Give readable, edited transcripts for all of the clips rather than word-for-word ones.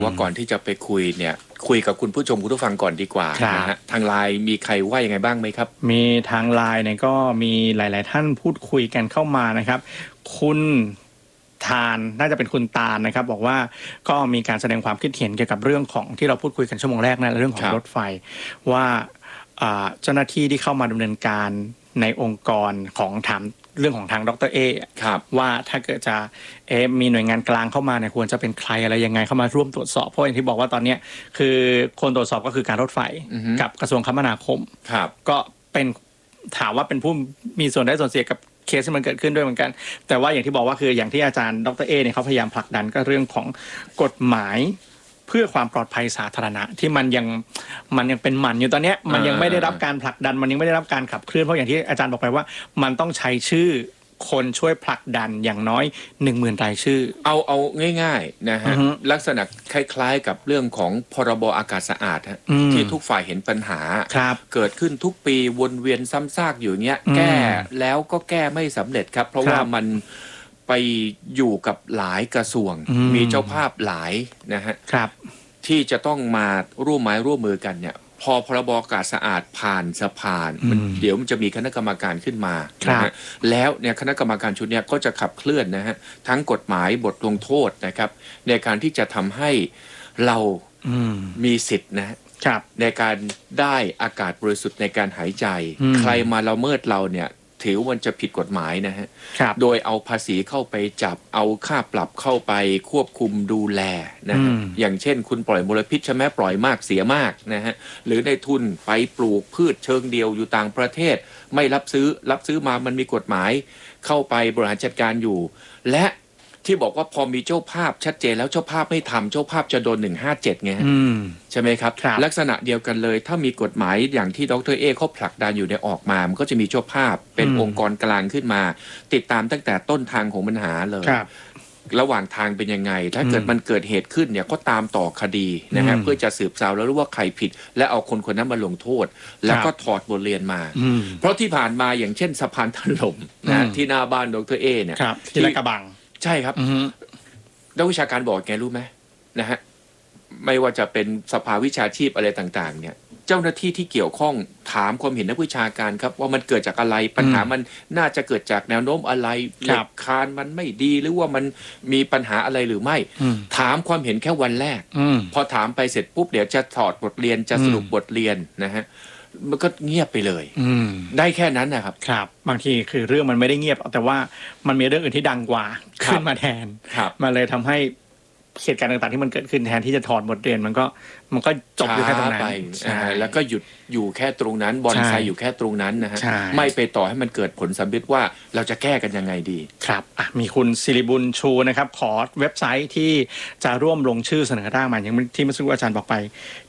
ว่าก่อนที่จะไปคุยเนี่ยคุยกับคุณผู้ชมคุณผู้ฟังก่อนดีกว่านะฮะทางไลน์มีใครว่ายังไงบ้างไหมครับมีทางไลน์เนี่ยก็มีหลายๆท่านพูดคุยกันเข้ามานะครับคุณทานน่าจะเป็นคุณตาลนะครับบอกว่าก็มีการแสดงความคิดเห็นเกี่ยวกับเรื่องของที่เราพูดคุยกันชั่วโมงแรกนะเรื่องของรถไฟว่าเจ้าหน้าที่ที่เข้ามาดำเนินการในองค์กรของถามเรื่องของทางดร.เอว่าถ้าเกิดจะมีหน่วยงานกลางเข้ามาเนี่ยควรจะเป็นใครอะไรยังไงเข้ามาร่วมตรวจสอบเพราะอย่างที่บอกว่าตอนนี้คือคนตรวจสอบก็คือการรถไฟกับกระทรวงคมนาคมก็เป็นถามว่าเป็นผู้มีส่วนได้ส่วนเสียกับเคสที่มันเกิดขึ้นด้วยเหมือนกันแต่ว่าอย่างที่บอกว่าคืออย่างที่อาจารย์ดร.เอเนี่ยเขาพยายามผลักดันก็เรื่องของกฎหมายเพื่อความปลอดภัยสาธารณะที่มันยังเป็นหมันอยู่ตอนนี้มันยังไม่ได้รับการผลักดันมันยังไม่ได้รับการขับเคลื่อนเพราะอย่างที่อาจารย์บอกไปว่ามันต้องใช้ชื่อคนช่วยผลักดันอย่างน้อย 10,000 รายชื่อเอาง่ายๆนะฮะลักษณะคล้ายๆกับเรื่องของพรบอากาศสะอาดฮะที่ทุกฝ่ายเห็นปัญหาเกิดขึ้นทุกปีวนเวียนซ้ำซากอยู่เนี้ยแก้แล้วก็แก้ไม่สำเร็จครับเพราะว่ามันไปอยู่กับหลายกระทรวงมีเจ้าภาพหลายนะฮะที่จะต้องมาร่วมไม้ร่วมมือกันเนี่ยพอพรบอากาศสะอาดผ่านสภาเดี๋ยวมันจะมีคณะกรรมการขึ้นมานะฮะแล้วเนี่ยคณะกรรมการชุดนี้ก็จะขับเคลื่อนนะฮะทั้งกฎหมายบทลงโทษนะครับในการที่จะทำให้เรามีสิทธิ์นะในการได้อากาศบริสุทธิ์ในการหายใจใครมาละเมิดเราเนี่ยถือมันจะผิดกฎหมายนะฮะโดยเอาภาษีเข้าไปจับเอาค่าปรับเข้าไปควบคุมดูแลนะฮะอย่างเช่นคุณปล่อยมลพิษใช่ไหมปล่อยมากเสียมากนะฮะหรือในทุนไปปลูกพืชเชิงเดียวอยู่ต่างประเทศไม่รับซื้อมามันมีกฎหมายเข้าไปบริหารจัดการอยู่และที่บอกว่าพอมีเจ้าภาพชัดเจนแล้วเจ้าภาพไม่ทำเจ้าภาพจะโดน157ไงใช่ไหมครับลักษณะเดียวกันเลยถ้ามีกฎหมายอย่างที่ดร.เอเขาผลักดันอยู่ในออกมามันก็จะมีเจ้าภาพเป็นองค์กรกลางขึ้นมาติดตามตั้งแต่ต้นทางของปัญหาเลยระหว่างทางเป็นยังไงถ้าเกิดมันเกิดเหตุขึ้นเนี่ยก็ตามต่อคดีนะฮะเพื่อจะสืบสาวแล้วรู้ว่าใครผิดและเอาคนคนนั้นมาลงโทษแล้วก็ถอดบทเรียนมาเพราะที่ผ่านมาอย่างเช่นสะพานถล่มนะที่หน้าบ้านดร.เอเนี่ยที่ลาดกระบังใช่ครับนักวิชาการบอกแกรู้ไหมนะฮะไม่ว่าจะเป็นสภาวิชาชีพอะไรต่างๆเนี่ยเจ้าหน้าที่ที่เกี่ยวข้องถามความเห็นนักวิชาการครับว่ามันเกิดจากอะไรปัญหามันน่าจะเกิดจากแนวโน้มอะไรเหล็กคานมันไม่ดีหรือว่ามันมีปัญหาอะไรหรือไม่ถามความเห็นแค่วันแรกพอถามไปเสร็จปุ๊บเดี๋ยวจะถอดบทเรียนจะสรุปบทเรียนนะฮะมันก็เงียบไปเลยได้แค่นั้นนะครับครับบางทีคือเรื่องมันไม่ได้เงียบแต่ว่ามันมีเรื่องอื่นที่ดังกว่าขึ้นมาแทนมันเลยทำให้เหตุการณ์ต่างๆที่มันเกิดขึ้นแทนที่จะถอดบทเรียนมันก็จบอยู่แค่ตรงนั้นแล้วก็หยุดอยู่แค่ตรงนั้นบอนไซอยู่แค่ตรงนั้นนะฮะไม่ไปต่อให้มันเกิดผลสำเร็จว่าเราจะแก้กันยังไงดีครับมีคุณศิริบุญชูนะครับขอเว็บไซต์ที่จะร่วมลงชื่อเสนอร่างมาอย่างที่เมื่อสักครู่อาจารย์บอกไป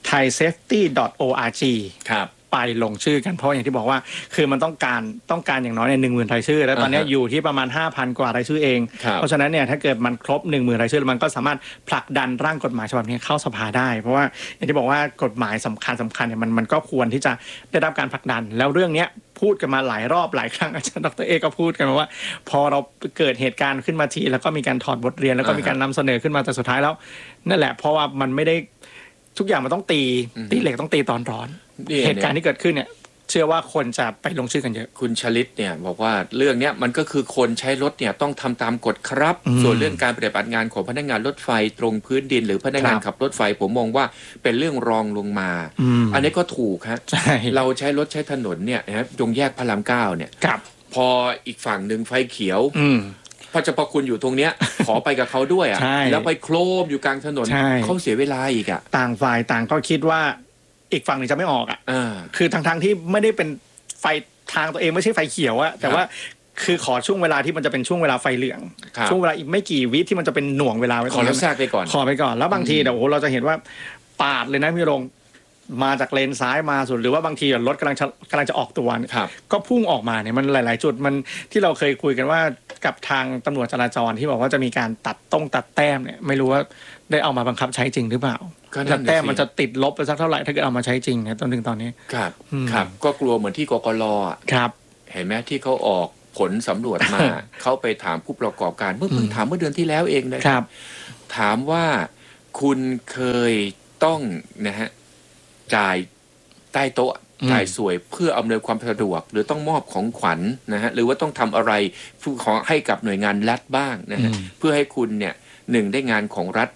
thaisafety.org ครับไปลงชื่อกันเพราะอย่างที่บอกว่าคือมันต้องการอย่างน้อยเนี่ย 10,000 รายชื่อแล้วตอนนี้อยู่ที่ประมาณ 5,000 กว่ารายชื่อเองเพราะฉะนั้นเนี่ยถ้าเกิดมันครบ 10,000 รายชื่อมันก็สามารถผลักดันร่างกฎหมายฉบับนี้เข้าสภาได้เพราะว่าอย่างที่บอกว่ากฎหมายสำคัญเนี่ยมันก็ควรที่จะได้รับการผลักดันแล้วเรื่องนี้พูดกันมาหลายรอบหลายครั้งอาจารย์ดร.เอก็พูดกันมาว่าพอเราเกิดเหตุการณ์ขึ้นมาทีแล้วก็มีการถอดบทเรียนแล้วก็มีการนำเสนอขึ้นมาแต่สุดท้ายแล้วนั่นแหละเพราะว่ามันไม่ได้ทุกอย่างมันต้องตีเหล็กต้องตีตอนร้อนเหตุการณ์ที่เกิดขึ้นเนี่ยเชื่อว่าคนจะไปลงชื่อกันเยอะคุณชลิตเนี่ยบอกว่าเรื่องนี้มันก็คือคนใช้รถเนี่ยต้องทำตามกฎครับส่วนเรื่องการปฏิบัติงานของพนักงานรถไฟตรงพื้นดินหรือพนักงานขับรถไฟผมมองว่าเป็นเรื่องรองลงมาอันนี้ก็ถูกฮะเราใช้รถใช้ถนนเนี่ยนะตรงแยกพระราม9เนี่ยพออีกฝั่งหนึ่งไฟเขียวพระเจ้าประคุณอยู่ตรงเนี้ยขอไปกับเขาด้วยอ่ะแล้วไปโครมอยู่กลางถนนเขาเสียเวลาอีกอ่ะต่างฝ่ายต่างก็คิดว่าอีกฝั่งหนึ่งจะไม่ออกอ่ะคือทางที่ไม่ได้เป็นไฟทางตัวเองไม่ใช่ไฟเขียวอะแต่ว่าคือขอช่วงเวลาที่มันจะเป็นช่วงเวลาไฟเหลืองช่วงเวลาอีกไม่กี่วิที่มันจะเป็นหน่วงเวลาขอแล้วแทรกไปก่อนขอไปก่อนแล้วบางทีเดี๋ยวเราจะเห็นว่าปาดเลยนะพี่รงมาจากเลนซ้ายมาสุดหรือว่าบางทีรถกำลังจะออกตัวก็พุ่งออกมาเนี่ยมันหลายๆจุดมันที่เราเคยคุยกันว่ากับทางตำรวจจราจรที่บอกว่าจะมีการตัดแต้มเนี่ยไม่รู้ว่าได้เอามาบังคับใช้จริงหรือเปล่าแต้มมันจะติดลบไปสักเท่าไหร่ถ้าเกิดเอามาใช้จริงเนี่ยจนถึงตอนนี้ครับก็กลัวเหมือนที่กกร.เห็นไหมที่เขาออกผลสำรวจมา เขาไปถามผู้ประกอบการเมื่อเพิ่งถามเมื่อเดือนที่แล้วเองนะครับถามว่าคุณเคยต้องนะฮะจ่ายใต้โต๊ะจ่ายสวยเพื่ออำนวยความสะดวกหรือต้องมอบของขวัญนะฮะหรือว่าต้องทำอะไรขอให้กับหน่วยงานรัฐบ้างนะฮะเพื่อให้คุณเนี่ย1ได้งานของรัฐ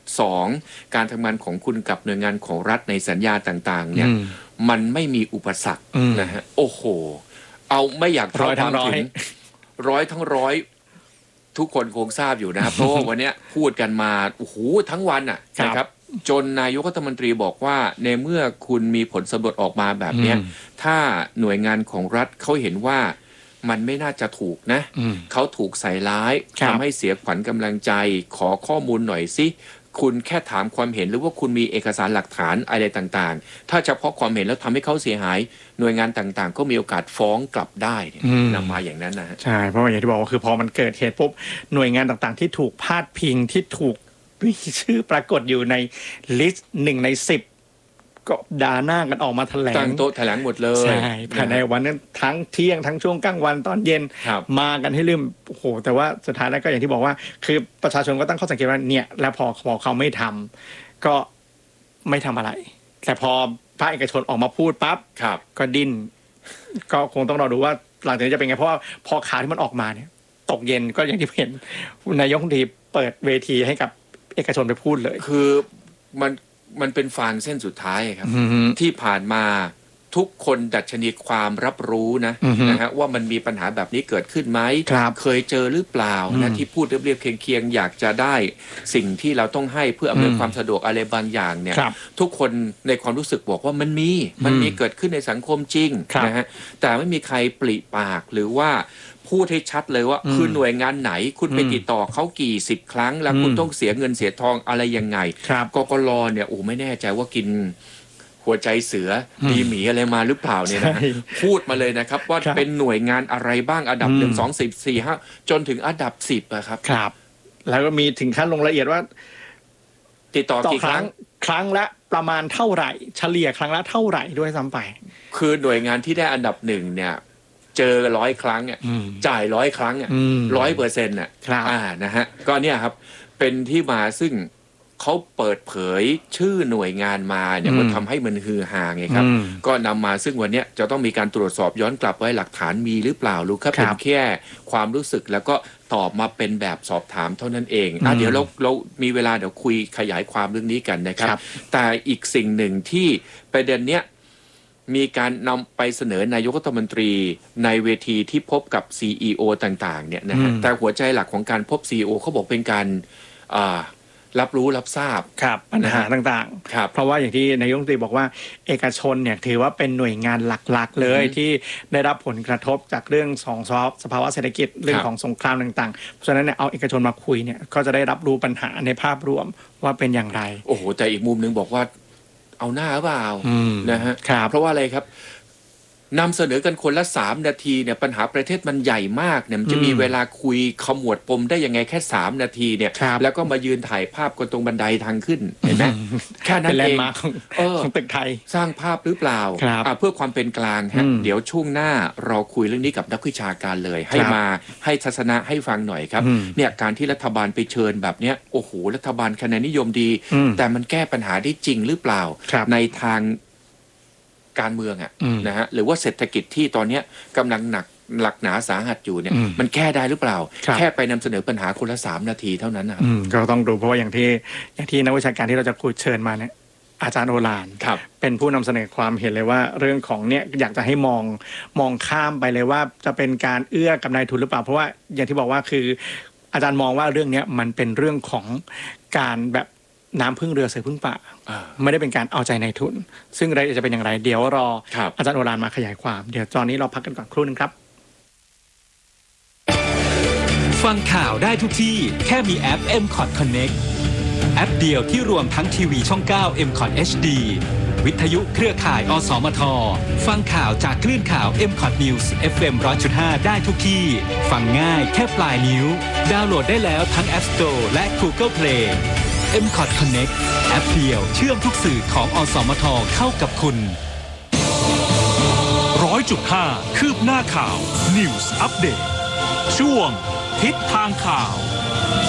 2การทำงานของคุณกับหน่วยงานของรัฐในสัญญาต่างๆเนี่ยมันไม่มีอุปสรรคนะฮะโอ้โหเอาไม่อยากเท่าความถึงร้อยทั้งร้อยทุกคนคงทราบอยู่นะครับเพราะว่าวันนี้พูดกันมาโอ้โหทั้งวันอ่ะนะครับจนนายกรัฐมนตรีบอกว่าในเมื่อคุณมีผลสำรวจออกมาแบบนี้ถ้าหน่วยงานของรัฐเขาเห็นว่ามันไม่น่าจะถูกนะเขาถูกใส่ร้ายทำให้เสียขวัญกำลังใจขอข้อมูลหน่อยสิคุณแค่ถามความเห็นหรือว่าคุณมีเอกสารหลักฐานอะไรต่างๆถ้าเฉพาะความเห็นแล้วทำให้เขาเสียหายหน่วยงานต่างๆก็มีโอกาสฟ้องกลับได้นำมาอย่างนั้นนะใช่เพราะว่าอย่างที่บอกว่าคือพอมันเกิดเหตุปุ๊บหน่วยงานต่างๆที่ถูกพาดพิงที่ถูกมีชื่อปรากฏอยู่ในลิสต์1 ใน 10ก็ด่าหน้ากันออกมาแถลงตั้งโต๊ะแถลงหมดเลยใช่ภายในวันนั้นทั้งเที่ยงทั้งช่วงกลางวันตอนเย็นมากันให้ลืมโอ้โหแต่ว่าสุดท้ายแล้วก็อย่างที่บอกว่าคือประชาชนก็ตั้งข้อสังเกตว่าเนี่ยแล้วพอเขาไม่ทำก็ไม่ทำอะไรแต่พอภาคเอกชนออกมาพูดปั๊บก็ดิ้นก็คงต้องรอดูว่าหลังจากนี้จะเป็นไงเพราะว่าพอข่าวที่มันออกมาเนี่ยตกเย็นก็อย่างที่เห็นนายกรัฐมนตรีเปิดเวทีให้กับเอกชนไปพูดเลยคือมันเป็นฟางเส้นสุดท้ายครับที่ผ่านมาทุกคนดัชนีความรับรู้นะฮะว่ามันมีปัญหาแบบนี้เกิดขึ้นไหมเคยเจอหรือเปล่านะที่พูดเรียบๆเคียงๆอยากจะได้สิ่งที่เราต้องให้เพื่ออำนวยความสะดวกอะไรบางอย่างเนี่ยทุกคนในความรู้สึกบอกว่ามันมีเกิดขึ้นในสังคมจริงนะฮะแต่ไม่มีใครปริปากหรือว่าพูดให้ชัดเลยว่าคือหน่วยงานไหนคุณไปติดต่อเขากี่10 ครั้งแล้วคุณต้องเสียเงินเสียทองอะไรยังไงกกลเนี่ยโอ้ไม่แน่ใจว่ากินหัวใจเสือดีหมีอะไรมาหรือเปล่าเนี่ยนะพูดมาเลยนะครับว่าเป็นหน่วยงานอะไรบ้างอันดับ1 2 3 4 5จนถึงอันดับ10อะครับครับแล้วก็มีถึงขั้นลงละเอียดว่าติดต่อกี่ครั้งละประมาณเท่าไหร่เฉลี่ยครั้งละเท่าไหร่ด้วยซ้ำไปคือหน่วยงานที่ได้อันดับ1เนี่ยเจอ100 ครั้งอ่ะจ่าย100 ครั้งอ่ะ100%อ่ะนะฮะก็เนี่ยครับเป็นที่มาซึ่งเขาเปิดเผยชื่อหน่วยงานมาเนี่ยมันทำให้มันฮือฮาไงครับก็นำมาซึ่งวันนี้จะต้องมีการตรวจสอบย้อนกลับไว้หลักฐานมีหรือเปล่าหรือแค่เป็นแค่ความรู้สึกแล้วก็ตอบมาเป็นแบบสอบถามเท่านั้นเองเดี๋ยวเรามีเวลาเดี๋ยวคุยขยายความเรื่องนี้กันนะครับแต่อีกสิ่งหนึ่งที่ประเด็นเนี้ยมีการนำไปเสนอนายกรัฐมนตรีในเวทีที่พบกับ CEO ต่างๆเนี่ยนะฮะแต่หัวใจหลักของการพบ CEO เขาบอกเป็นการรับรู้รับทราบปัญหาต่างๆเพราะว่าอย่างที่นายกรัฐมนตรีบอกว่าเอกชนเนี่ยถือว่าเป็นหน่วยงานหลักๆเลยที่ได้รับผลกระทบจากเรื่องของสภาวะเศรษฐกิจเรื่องของสงครามต่างๆเพราะฉะนั้นเนี่ยเอาเอกชนมาคุยเนี่ยก็จะได้รับรู้ปัญหาในภาพรวมว่าเป็นอย่างไรโอ้โหแต่อีกมุมนึงบอกว่าเอาหน้าเปล่านะฮะเพราะว่าอะไรครับนำเสนอกันคนละ3 นาทีเนี่ยปัญหาประเทศมันใหญ่มากเนี่ยมันจะมีเวลาคุยขมวดปมได้ยังไงแค่3 นาทีเนี่ยแล้วก็มายืนถ่ายภาพกันตรงบันไดทางขึ้นเห็นไหมแค่นั้นเองของตึกไทยสร้างภาพหรือเปล่าเพื่อความเป็นกลางฮะเดี๋ยวช่วงหน้าเราคุยเรื่องนี้กับนักวิชาการเลยให้มาให้ทัศนะให้ฟังหน่อยครับเนี่ยการที่รัฐบาลไปเชิญแบบเนี้ยโอ้โหรัฐบาลคะแนนนิยมดีแต่มันแก้ปัญหาได้จริงหรือเปล่าในทางการเมืองนะฮะหรือว่าเศรษฐกิจที่ตอนนี้กำลังหนักหนาสาหัสอยู่เนี่ยมันแก้ได้หรือเปล่าแค่ไปนำเสนอปัญหาคนละ3 นาทีเท่านั้นนะก็ต้องดูเพราะว่าอย่างที่นักวิชาการที่เราจะคุยเชิญมาเนี่ยอาจารย์โอฬารเป็นผู้นำเสนอความเห็นเลยว่าเรื่องของเนี่ยอยากจะให้มองข้ามไปเลยว่าจะเป็นการเอื้อกับนายทุนหรือเปล่าเพราะว่าอย่างที่บอกว่าคืออาจารย์มองว่าเรื่องนี้มันเป็นเรื่องของการแบบน้ำพึ่งเรือเสือพึ่งป่าไม่ได้เป็นการเอาใจในทุนซึ่งรายละเอียดจะเป็นอย่างไรเดี๋ยวรออาจารย์โอฬารมาขยายความเดี๋ยวตอนนี้เราพักกันก่อนครู่นึงครับฟังข่าวได้ทุกที่แค่มีแอป MCOT Connect แอปเดียวที่รวมทั้งทีวีช่อง 9 MCOT HD วิทยุเครือข่ายอสมทฟังข่าวจากคลื่นข่าว MCOT News FM 100.5 ได้ทุกที่ฟังง่ายแค่ปลายนิ้วดาวน์โหลดได้แล้วทั้ง App Store และ Google Play MCOT Connect แอปเดียวเชื่อมทุกสื่อของอสมทเข้ากับคุณ 100.5 คืบหน้าข่าว News Update ช่วงทิศทางข่าว